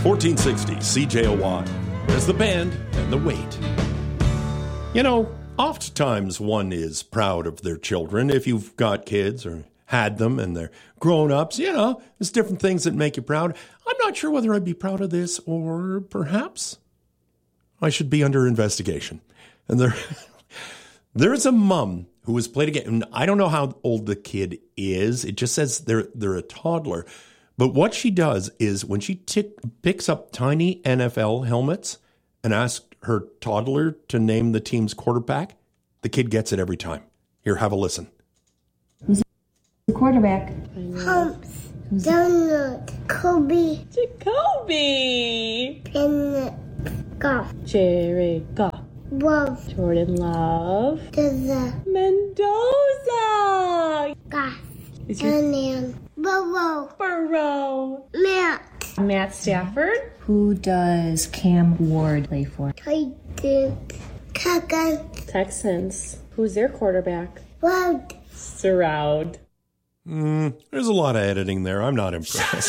1460 CJOY. There's the band and the weight. You know, oftentimes one is proud of their children. If you've got kids or had them and they're grown-ups, you know, there's different things that make you proud. I'm not sure whether I'd be proud of this or perhaps I should be under investigation. And there's a mom who has played a game. And I don't know how old the kid is. It just says they're a toddler. But what she does is when she picks up tiny NFL helmets and asks her toddler to name the team's quarterback, the kid gets it every time. Here, have a listen. Who's the quarterback? Humps. Donald. Kobe. Jacoby. Bennett. Goff. Jared Goff. Love. Jordan Love. Doza. Mendoza. Goff. Is Burrow. Burrow. Matt Stafford. Who does Cam Ward play for? Titan. Kagan. Texans. Who's their quarterback? Loud. Stroud. There's a lot of editing there. I'm not impressed.